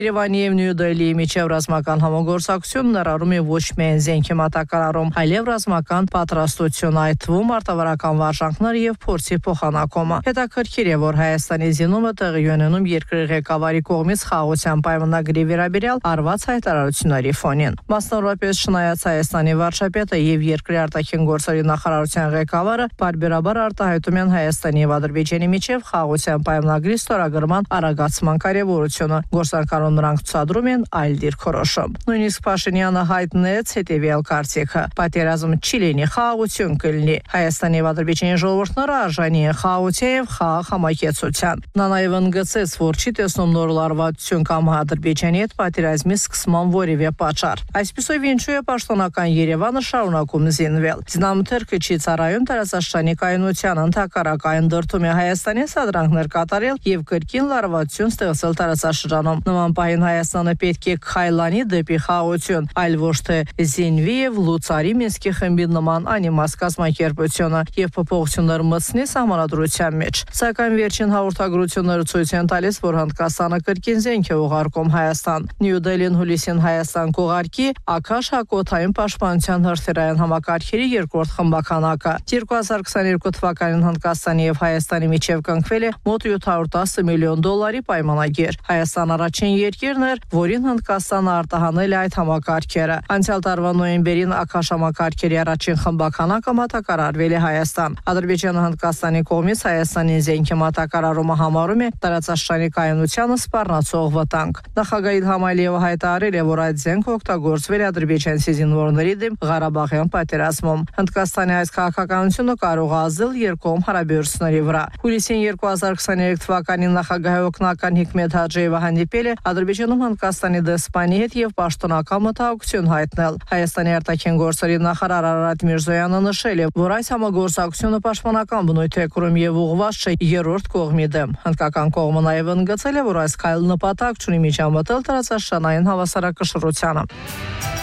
Երևանի եւ Նյու Դելիի միջև ռազմական համագործակցություն ներառում է ոչ միայն զենքի մատակարարում, այլև ռազմական պատրաստություն, այդ թվում արտավարական վարժանքներ եւ փորձի փոխանակումը։ Հետաքրքիր է, որ Հայաստանի զինումը տեղի ունենում երկրի ղեկավարի կողմից խաղաղության պայմանագրի վերաբերյալ արված հայտարարությունների ֆոնին։ Մասնավորապես, չնայած Հայաստանի վարչապետը եւ երկրի արտաքին գործերի նախարարության ղեկավարը բարբերաբար արտահայտում են Հայաստանի եւ Ադրբեջանի միջև խաղաղության պայմանագրի ստորագրման արագացման կարեւորությունը, գործնականում նրանք ցուցադրում են այլ դիրքորոշում։ Նույնիսկ Փաշինյանը հայտնեց հետեւյալ կարծիքը. պատերազմ չի լինի, խաղաղություն կլինի։ Հայաստանի եւ Ադրբեջանի ժողովուրդները արժանի են խաղաղության եւ խաղաղ համակեցության։ Նա նաեւ ընդգծեց, որ չի տեսնում նոր լարվածություն կամ Ադրբեջանի հետ պատերազմի սկսման որևէ պատճառ։ Այսպիսով, ինչու է պաշտոնական Երևանը շարունակում զինվել։ Զինամթերքը չի ծառայում տարածաշրջանի կայունության, ընդհակառակ այն դրդում է Հայաստանի սադրանքներ կատարել եւ կրկին լարվածություն ստեղծել տարածաշրջանում։ Նման պահին Հայաստանը պետք է քայլանի դեպի խաղաղություն, այլ ոչ թե զինվի եւ լուծարի Մինսկի խմբի նման անիմաստ կազմակերպությունը եւ փոփոխություններ մտցնի սահմանադրության մեջ։ Սակայն վերջին հաղորդագրությունները ցույց են տալիս, որ Հնդկաստանը կրկին զենք է ուղարկում Հայաստան։ Նյու Դելին հուլիսին Հայաստան կուղարկի Աքաշ հակոթային պաշտպանության հրթիռային համակարգերի երկրորդ խմբականակը։ 2022 թվականին Հնդկաստանի եւ Հայաստանի միջև կնքվել է մոտ $710 միլիոն պայմանագիր։ Հայաստան առաջին երկիրն էր, որին Հնդկաստանը արտահանել է այդ համակարգերը։ Անցյալ տարվա նոյեմբերին Աքաշ համակարգերի առաջին խմբականակը մատակարարվել է Հայաստան։ Ադրբեջանը Հնդկաստանի կողմից Հայաստանի զենքի մատակարարումը համարում է տարածաշրջանի կայունությանը սպառնացող վտանգ։ Նախագահ Իլհամ Ալիևը հայտարարել է, որ այդ զենքը օգտագործվել է ադրբեջանցի զինվորների դեմ Ղարաբաղյան պատերազմում։ Հնդկաստանի այս քաղաքականությունը կարող է ազդել երկկողմ հարաբերությունների վրա։ Հուլիսին 2023 թվականին նախագահի օգնական Հիկմետ Հաջիևը հանդիպել է Ադրբեջանում Հնդկաստանի դեսպանի հետ եւ պաշտոնական մտահոգություն հայտնել։ Հայաստանի արտաքին գործերի նախարար Արարատ Միրզոյանը նշել է, որ այս համագործակցությունը պաշտպանական բնույթ է կրում եւ ուղղված չէ երրորդ կողմի դեմ։ Հնդկական կողմը նաեւ ընդգծել է, որ այս քայլը նպատակ չունի միջամտել տարածաշրջանային հավասարակշռությանը։